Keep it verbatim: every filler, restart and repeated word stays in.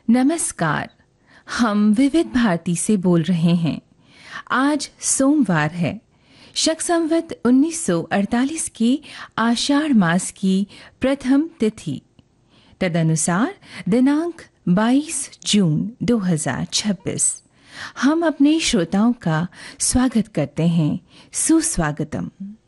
नमस्कार। हम विविध भारती से बोल रहे हैं। आज सोमवार है, शक संवत उन्नीस सौ अड़तालीस की आषाढ़ मास की प्रथम तिथि, तदनुसार दिनांक बाईस जून दो हज़ार छब्बीस। हम अपने श्रोताओं का स्वागत करते हैं। सुस्वागतम।